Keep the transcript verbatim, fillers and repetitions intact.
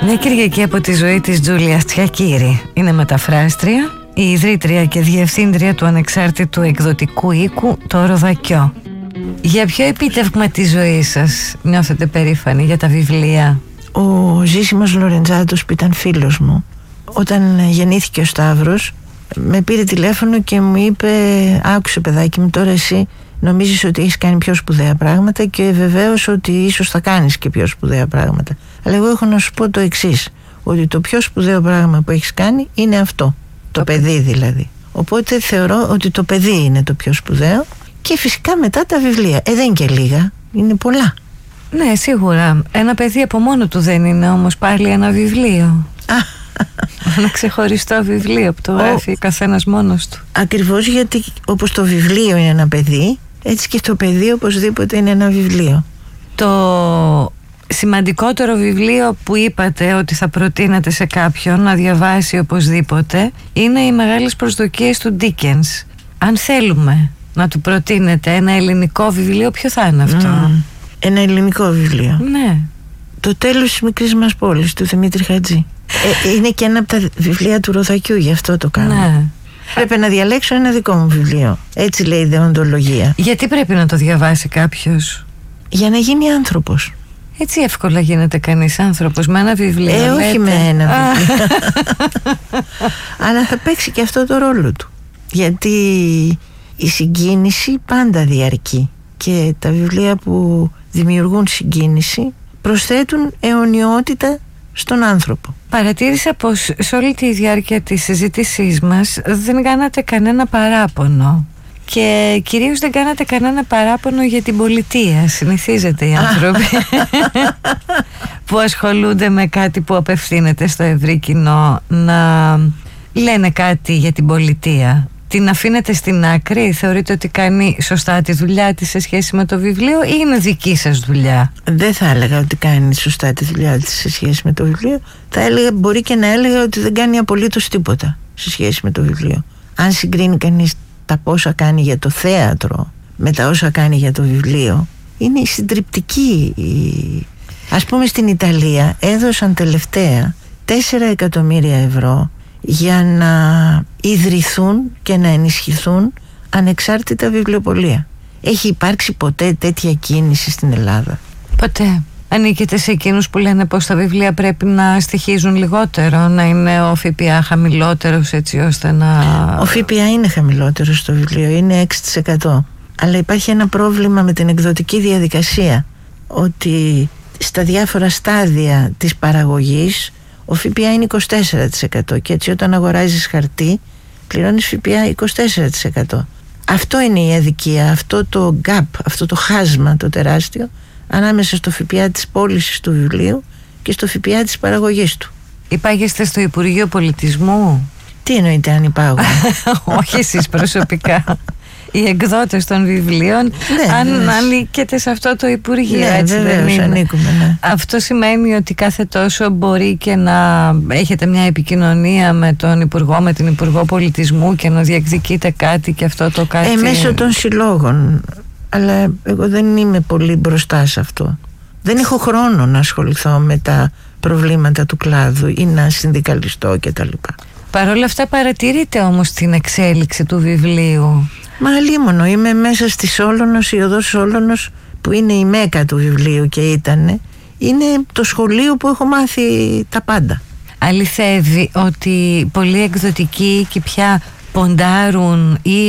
Μια Κυριακή από τη ζωή της Τζούλια Τσιακίρη. Είναι μεταφράστρια, η ιδρύτρια και διευθύντρια του ανεξάρτητου εκδοτικού οίκου Το Ροδακιό. Για ποιο επίτευγμα της ζωής σας νιώθετε περήφανοι για τα βιβλία? Ο Ζήσιμος Λορεντζάτος, που ήταν φίλος μου, όταν γεννήθηκε ο Σταύρος, με πήρε τηλέφωνο και μου είπε: άκουσε παιδάκι μου, τώρα εσύ νομίζεις ότι έχεις κάνει πιο σπουδαία πράγματα και βεβαίως ότι ίσως θα κάνεις και πιο σπουδαία πράγματα, αλλά εγώ έχω να σου πω το εξής, ότι το πιο σπουδαίο πράγμα που έχεις κάνει είναι αυτό, το παιδί δηλαδή. Οπότε θεωρώ ότι το παιδί είναι το πιο σπουδαίο, και φυσικά μετά τα βιβλία. Ε, δεν είναι και λίγα, είναι πολλά. Ναι, σίγουρα. Ένα παιδί από μόνο του δεν είναι όμως πάλι ένα βιβλίο. Ένα ξεχωριστό βιβλίο που το γράφει ο καθένας μόνος του. Ακριβώς, γιατί όπως το βιβλίο είναι ένα παιδί, έτσι και το παιδί οπωσδήποτε είναι ένα βιβλίο. Το σημαντικότερο βιβλίο που είπατε ότι θα προτείνατε σε κάποιον να διαβάσει οπωσδήποτε είναι οι Μεγάλες Προσδοκίες του Ντίκενς. Αν θέλουμε να του προτείνετε ένα ελληνικό βιβλίο, ποιο θα είναι αυτό? Mm, ένα ελληνικό βιβλίο. Ναι. Το τέλος της μικρής μας πόλης, του Δημήτρη Χατζή. Ε, είναι και ένα από τα βιβλία του Ροδακιού, γι' αυτό το κάνω. Ναι. Πρέπει να διαλέξω ένα δικό μου βιβλίο. Έτσι λέει η δεοντολογία. Γιατί πρέπει να το διαβάσει κάποιος? Για να γίνει άνθρωπος. Έτσι εύκολα γίνεται κανείς άνθρωπος με ένα βιβλίο? Ε, όχι λέτε. με ένα βιβλίο. Αλλά θα παίξει και αυτό το ρόλο του. Γιατί η συγκίνηση πάντα διαρκεί, και τα βιβλία που δημιουργούν συγκίνηση προσθέτουν αιωνιότητα στον άνθρωπο. Παρατήρησα πως σε όλη τη διάρκεια της συζήτησής μας δεν κάνατε κανένα παράπονο, και κυρίως δεν κάνατε κανένα παράπονο για την πολιτεία. Συνηθίζεται οι άνθρωποι που ασχολούνται με κάτι που απευθύνεται στο ευρύ κοινό να λένε κάτι για την πολιτεία. Την αφήνετε στην άκρη? Θεωρείτε ότι κάνει σωστά τη δουλειά της σε σχέση με το βιβλίο, ή είναι δική σας δουλειά? Δεν θα έλεγα ότι κάνει σωστά τη δουλειά της σε σχέση με το βιβλίο. Θα έλεγα, μπορεί και να έλεγα ότι δεν κάνει απολύτως τίποτα σε σχέση με το βιβλίο. Αν συγκρίνει κανείς τα πόσα κάνει για το θέατρο με τα όσα κάνει για το βιβλίο, είναι συντριπτική. Ας πούμε, στην Ιταλία έδωσαν τελευταία τέσσερα εκατομμύρια ευρώ για να ιδρυθούν και να ενισχυθούν ανεξάρτητα βιβλιοπωλεία. Έχει υπάρξει ποτέ τέτοια κίνηση στην Ελλάδα? Ποτέ. Ανήκετε σε εκείνους που λένε πως τα βιβλία πρέπει να στοιχίζουν λιγότερο, να είναι ο ΦΠΑ χαμηλότερος, έτσι ώστε να... Ο ΦΠΑ είναι χαμηλότερος στο βιβλίο, είναι έξι τοις εκατό. Αλλά υπάρχει ένα πρόβλημα με την εκδοτική διαδικασία, ότι στα διάφορα στάδια της παραγωγής ο ΦΠΑ είναι είκοσι τέσσερα τοις εκατό, και έτσι όταν αγοράζεις χαρτί πληρώνεις ΦΠΑ είκοσι τέσσερα τοις εκατό. Αυτό είναι η αδικία, αυτό το gap, αυτό το χάσμα το τεράστιο ανάμεσα στο ΦΠΑ της πώλησης του βιβλίου και στο ΦΠΑ της παραγωγής του. Υπάγεστε στο Υπουργείο Πολιτισμού? Τι εννοείται αν υπάγω? Όχι εσείς προσωπικά. Οι εκδότες των βιβλίων, ναι, αν ναι. ανήκετε σε αυτό το Υπουργείο, ναι, έτσι βεβαίως, δεν είναι? ανήκουμε, ναι. Αυτό σημαίνει ότι κάθε τόσο μπορεί και να έχετε μια επικοινωνία με τον Υπουργό, με την Υπουργό Πολιτισμού, και να διεκδικείτε κάτι, και αυτό το κάτι... Ε, μέσω των συλλόγων. Αλλά εγώ δεν είμαι πολύ μπροστά σε αυτό. Δεν έχω χρόνο να ασχοληθώ με τα προβλήματα του κλάδου ή να συνδικαλιστώ κτλ. Παρ' όλα αυτά παρατηρείτε όμως την εξέλιξη του βιβλίου? Μα αλίμονο, είμαι μέσα στη Σόλωνος, η οδός Σόλωνος, που είναι η μέκα του βιβλίου και ήτανε. Είναι το σχολείο που έχω μάθει τα πάντα. Αληθεύει ότι πολλοί εκδοτικοί και πια ποντάρουν ή